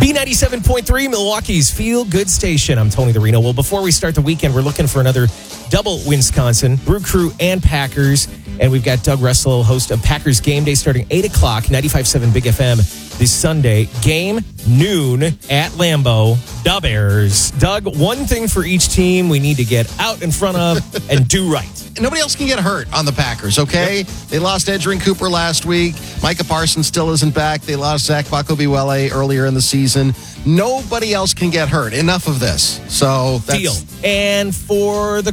B97.3, Milwaukee's Feel Good Station. I'm Tony the Reno. Well, before we start the weekend, we're looking for another double Wisconsin, Brew Crew and Packers. And we've got Doug Russell, host of Packers Game Day, starting 8 o'clock, 95.7 Big FM this Sunday. Game noon at Lambeau. Da Bears. Doug, one thing for each team we need to get out in front of and do right. Nobody else can get hurt on the Packers, okay? Yep. They lost Edgerrin Cooper last week. Micah Parsons still isn't back. They lost Zach Bakobiwele earlier in the season. Nobody else can get hurt. Enough of this. So that's... Deal. And for the